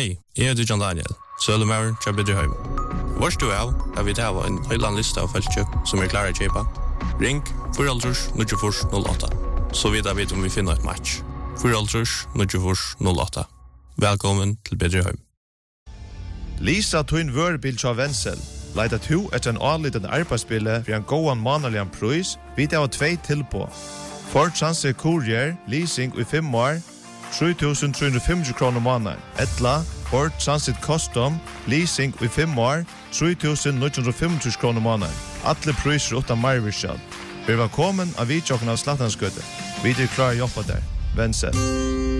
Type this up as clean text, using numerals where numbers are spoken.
Hej, jeg er John Daniel, Søllemauer til Bedreheim. Vars du er vi til en høyland liste av feltkjøp som klar å kjøpe. Ring 4-0-94-08, så vet om vi finner et match. 4-0-94-08. Velkommen til Bedreheim. Lisa Twin Wörbil av Wenzel. Leida to etter en anliten arbeidsspille for en gåan månedlig pris, vi det var 2 tilpå. Ford Transit Courier, leasing i 5 år, 3.350 kroner måneden. Etla, Ford Transit Custom, leasing i 5 år, 3.950 kroner måneden. Alle priser utan marvirskjall. Vi var velkommen av vidtjokken av Slattanskøtte. Vi klar å jobbe der. Wenzel.